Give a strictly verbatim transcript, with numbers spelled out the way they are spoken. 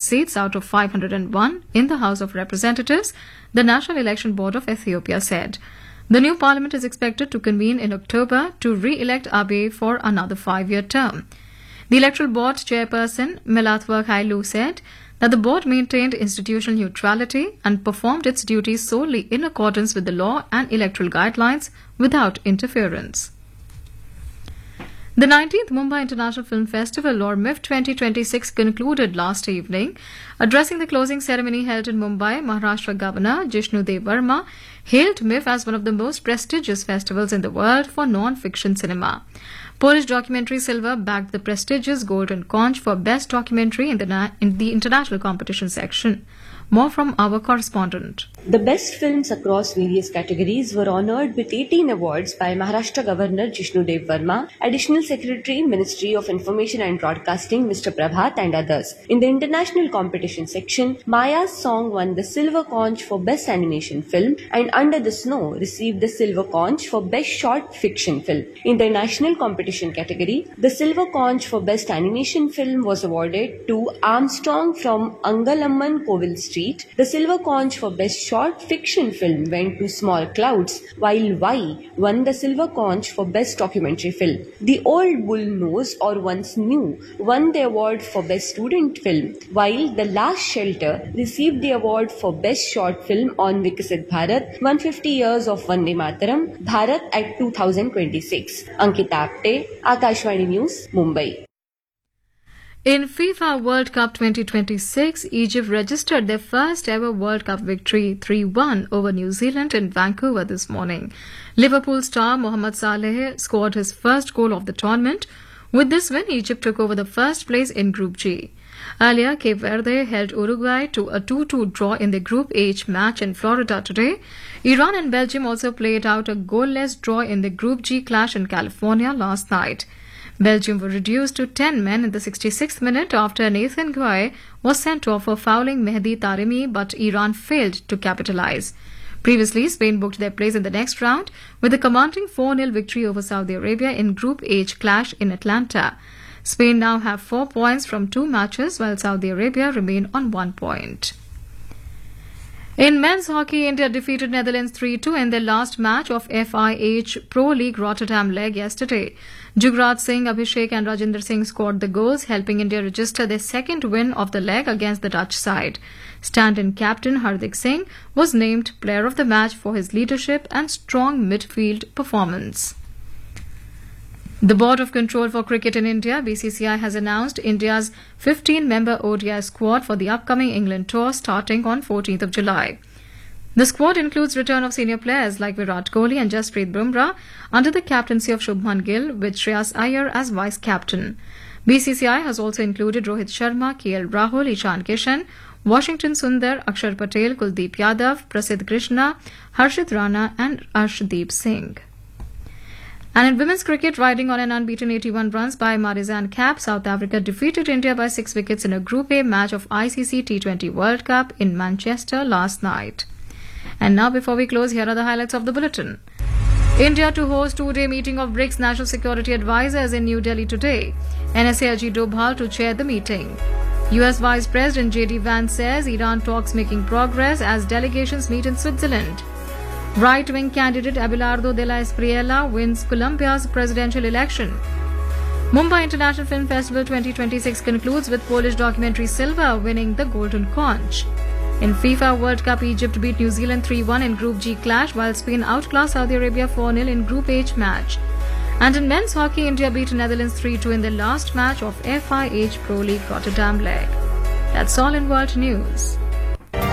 seats out of five hundred one in the House of Representatives, the National Election Board of Ethiopia said. The new parliament is expected to convene in October to re-elect Abiy for another five-year term. The Electoral Board chairperson, Melathwa Hailu, said that the board maintained institutional neutrality and performed its duties solely in accordance with the law and electoral guidelines without interference. The nineteenth Mumbai International Film Festival, or M I F twenty twenty-six, concluded last evening. Addressing the closing ceremony held in Mumbai, Maharashtra Governor Jishnu Dev Verma hailed M I F as one of the most prestigious festivals in the world for non-fiction cinema. Polish documentary Silver bagged the prestigious Golden Conch for Best Documentary in the, na- in the international competition section. More from our correspondent. The best films across various categories were honoured with eighteen awards by Maharashtra Governor Jishnu Dev Verma, Additional Secretary, Ministry of Information and Broadcasting Mister Prabhat and others. In the international competition section, Maya's song won the Silver Conch for Best Animation Film and Under the Snow received the Silver Conch for Best Short Fiction Film. In the national competition category, the Silver Conch for Best Animation Film was awarded to Armstrong from Angalamman Kovil Street. The Silver Conch for Best Short Fiction Film went to Small Clouds, while Y won the Silver Conch for Best Documentary Film. The Old Bull Nose, or Once New, won the award for Best Student Film, while The Last Shelter received the award for Best Short Film on Vikasit Bharat, one hundred fifty years of Vande Mataram, Bharat at two thousand twenty-six. Ankita Apte, Akashvani News, Mumbai. In FIFA World Cup twenty twenty-six, Egypt registered their first ever World Cup victory three one over New Zealand in Vancouver this morning. Liverpool star Mohamed Salah scored his first goal of the tournament. With this win, Egypt took over the first place in Group G. Earlier, Cape Verde held Uruguay to a two two draw in the Group H match in Florida today. Iran and Belgium also played out a goalless draw in the Group G clash in California last night. Belgium were reduced to ten men in the sixty-sixth minute after Nathan Guay was sent off for fouling Mehdi Taremi, but Iran failed to capitalise. Previously, Spain booked their place in the next round with a commanding four nil victory over Saudi Arabia in Group H clash in Atlanta. Spain now have four points from two matches, while Saudi Arabia remain on one point. In men's hockey, India defeated Netherlands three two in their last match of F I H Pro League Rotterdam leg yesterday. Jugraj Singh, Abhishek and Rajinder Singh scored the goals, helping India register their second win of the leg against the Dutch side. Stand-in captain Hardik Singh was named player of the match for his leadership and strong midfield performance. The Board of Control for Cricket in India, B C C I, has announced India's fifteen-member O D I squad for the upcoming England tour starting on fourteenth of July. The squad includes return of senior players like Virat Kohli and Jasprit Bumrah under the captaincy of Shubman Gill, with Shreyas Iyer as vice-captain. B C C I has also included Rohit Sharma, K L Rahul, Ishan Kishan, Washington Sundar, Akshar Patel, Kuldeep Yadav, Prasidh Krishna, Harshit Rana and Arshdeep Singh. And in women's cricket, riding on an unbeaten eighty-one runs by Marizanne Kapp, South Africa defeated India by six wickets in a Group A match of I C C T twenty World Cup in Manchester last night. And now, before we close, here are the highlights of the bulletin. India to host two-day meeting of BRICS National Security Advisors in New Delhi today. N S A Ajit Doval to chair the meeting. U S Vice President J D Vance says Iran talks making progress as delegations meet in Switzerland. Right-wing candidate Abelardo de la Espriella wins Colombia's presidential election. Mumbai International Film Festival twenty twenty-six concludes with Polish documentary Silver winning the Golden Conch. In FIFA World Cup, Egypt beat New Zealand three one in Group G clash, while Spain outclassed Saudi Arabia four nil in Group H match. And in men's hockey, India beat Netherlands three two in the last match of F I H Pro League Rotterdam leg. That's all in World News.